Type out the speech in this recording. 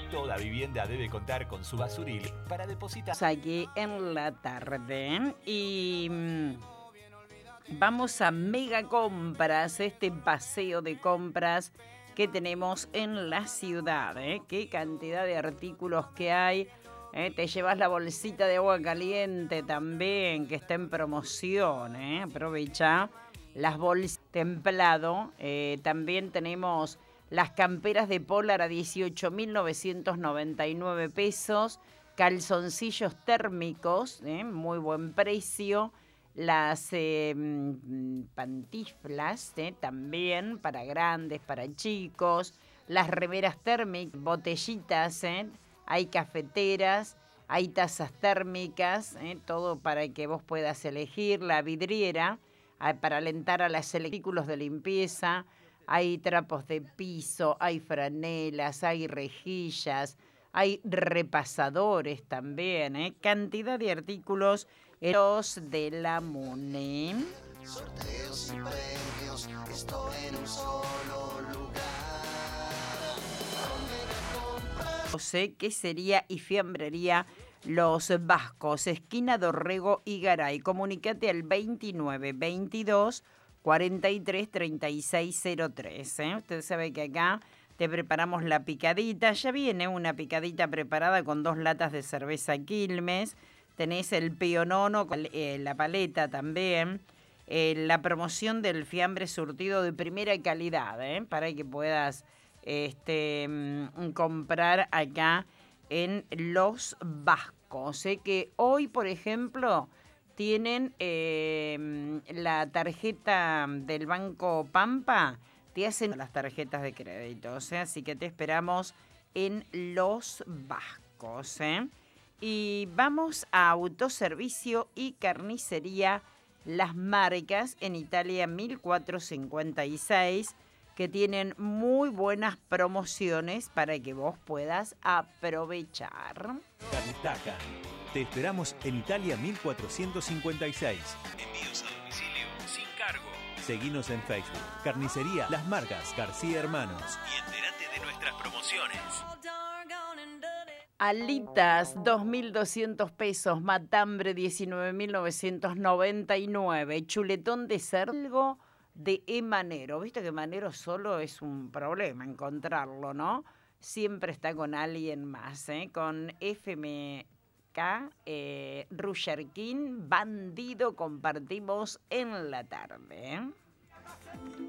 Toda vivienda debe contar con su basuril para depositar. Aquí en la tarde y vamos a Mega Compras, este paseo de compras que tenemos en la ciudad. Qué cantidad de artículos que hay. Te llevas la bolsita de agua caliente también, que está en promoción. Aprovecha las bolsas templado. También tenemos las camperas de Polar a 18.999 pesos. Calzoncillos térmicos, muy buen precio. Las pantiflas, también para grandes, para chicos. Las remeras térmicas, botellitas, hay cafeteras, hay tazas térmicas, todo para que vos puedas elegir. La vidriera, para alentar a los artículos de limpieza. Hay trapos de piso, hay franelas, hay rejillas, hay repasadores también, cantidad de artículos. Los de la MUNE. Sorteos y premios, esto en un solo lugar. Sé que sería y fiambrería Los Vascos, esquina Dorrego y Garay. Comunicate al 29 22 43 36 03. Usted sabe que acá te preparamos la picadita. Ya viene una picadita preparada con 2 latas de cerveza Quilmes. Tenés el pionono, la paleta también. La promoción del fiambre surtido de primera calidad, para que puedas comprar acá en Los Vascos. Que hoy, por ejemplo, tienen la tarjeta del Banco Pampa, te hacen las tarjetas de crédito, así que te esperamos en Los Vascos. Y vamos a Autoservicio y Carnicería Las Marcas en Italia 1456, que tienen muy buenas promociones para que vos puedas aprovechar. Carnestaca. Te esperamos en Italia 1456. Envíos a domicilio sin cargo. Seguinos en Facebook. Carnicería Las Marcas García Hermanos. Y entérate de nuestras promociones. Alitas, 2.200 pesos. Matambre, 19.999. Chuletón de cerdo de Emanero. Viste que Emanero solo es un problema encontrarlo, ¿no? Siempre está con alguien más, con FMK, Roger King, Bandido, compartimos en la tarde.